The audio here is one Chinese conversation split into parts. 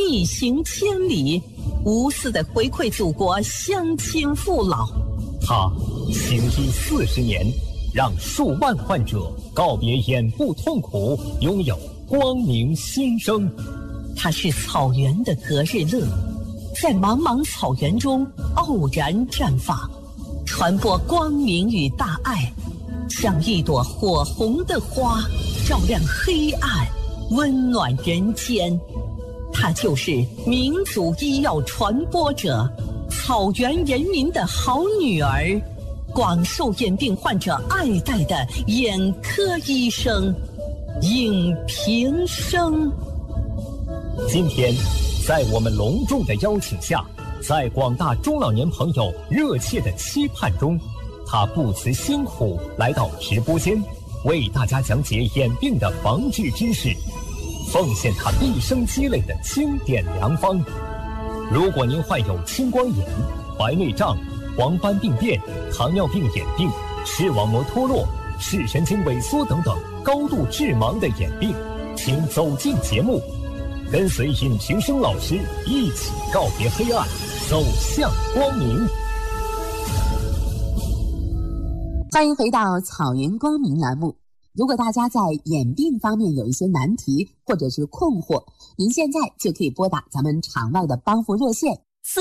逆行千里，无私的回馈祖国乡亲父老。 他行医40年，让数万患者告别眼部痛苦，拥有光明新生。 他是草原的格日乐，在茫茫草原中傲然绽放，传播光明与大爱，像一朵火红的花，照亮黑暗，温暖人间。他就是民族医药传播者，草原人民的好女儿，广受眼病患者爱戴的眼科医生尹平生。 今天在我们隆重的邀请下，在广大中老年朋友热切的期盼中，他不辞辛苦来到直播间，为大家讲解眼病的防治知识，奉献他毕生积累的经典良方。如果您患有青光眼、白内障、黄斑病变、糖尿病眼病、视网膜脱落、视神经萎缩等等高度致盲的眼病，请走进节目，跟随尹平生老师一起告别黑暗，走向光明。 欢迎回到草原光明栏目。如果大家在眼病方面有一些难题或者是困惑，您现在就可以拨打咱们场外的帮扶热线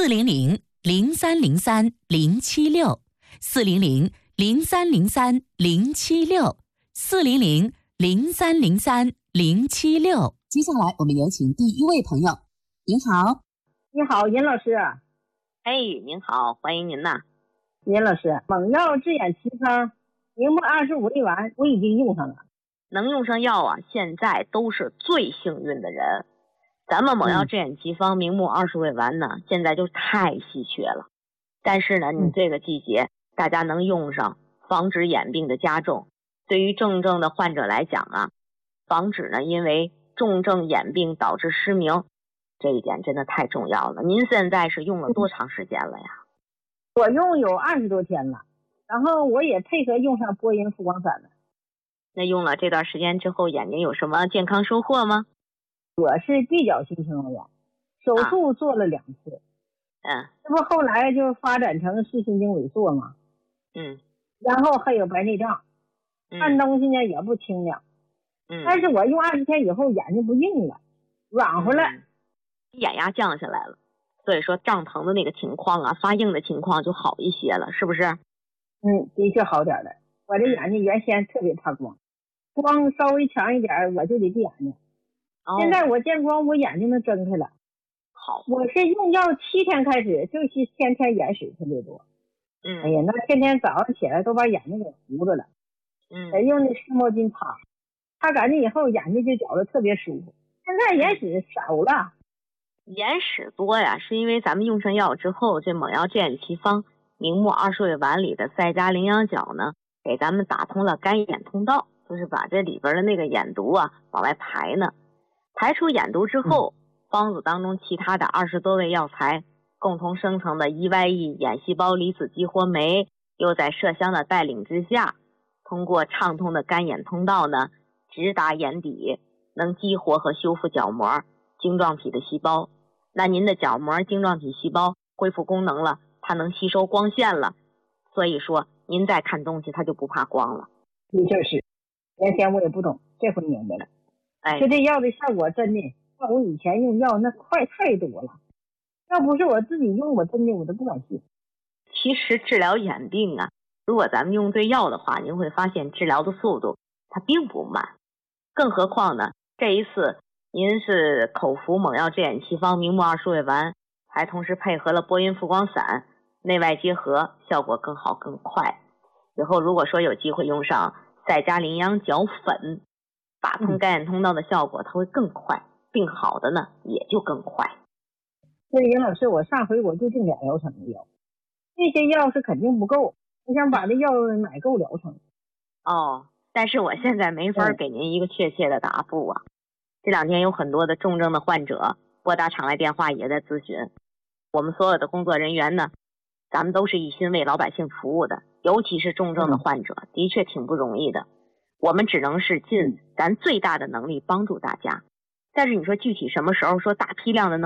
400-0303-076，400-0303-076。接下来我们有请第一位朋友。您好。 你好，尹老师。 哎，您好，欢迎您呐。 尹老师，猛药治眼奇方明目25粒丸我已经用上了。 能用上药啊，现在都是最幸运的人。咱们猛药治眼奇方明目20味丸呢，现在就太稀缺了。但是呢，你这个季节大家能用上，防止眼病的加重。对于重症的患者来讲啊，防止呢因为重症眼病导致失明，这一点真的太重要了。您现在是用了多长时间了呀？ 我用有20多天了，然后我也配合用上波音复光散了。 那用了这段时间之后，眼睛有什么健康收获吗？ 我是地角性青光眼，手术做了2次。这不后来就发展成视神经萎缩嘛。然后还有白内障，看东西呢也不清亮。但是我用20天以后眼睛不硬了，软和了， 眼压降下来了，所以说胀疼的那个情况啊，发硬的情况就好一些了，是不是？ 的确好点了。我这眼睛原先特别怕光，光稍微强一点我就得闭眼睛。现在我见光，我眼睛能睁开了。 好， 我是用药7天开始，就是天天眼屎特别多。哎呀，那天天早上起来都把眼睛给糊着了。得用那湿毛巾擦干净以后，眼睛就觉得特别舒服。现在眼屎少了。 眼屎多呀，是因为咱们用上药之后，这猛药治眼奇方明目20味丸里的赛加羚羊角呢，给咱们打通了干眼通道，就是把这里边的那个眼毒啊往外排呢。排出眼毒之后，方子当中其他的20多味药材共同生成的 EYE 眼细胞离子激活酶，又在麝香的带领之下，通过畅通的干眼通道呢，直达眼底，能激活和修复角膜、晶状体的细胞。那您的角膜、晶状体细胞恢复功能了，它能吸收光线了，所以说您再看东西它就不怕光了。 的确是，原先我也不懂，这回明白了。就这药的效果真的像我以前用药那快太多了，要不是我自己用，我真的我都不敢信。 其实治疗眼病啊，如果咱们用对药的话，您会发现治疗的速度它并不慢。更何况呢，这一次您是口服猛药治眼奇方明目20味丸，还同时配合了波音复光散，内外结合，效果更好更快。以后如果说有机会用上赛加羚羊角粉，打通干眼通道的效果它会更快，病好的呢也就更快。 那尹老师，我上回我就定2疗程的药，这些药是肯定不够，我想把这药买够疗程。 但是我现在没法给您一个确切的答复啊。这2天有很多的重症的患者拨打场外电话也在咨询，我们所有的工作人员呢，咱们都是一心为老百姓服务的，尤其是重症的患者，的确挺不容易的。我们只能是尽咱最大的能力帮助大家，但是你说具体什么时候说大批量的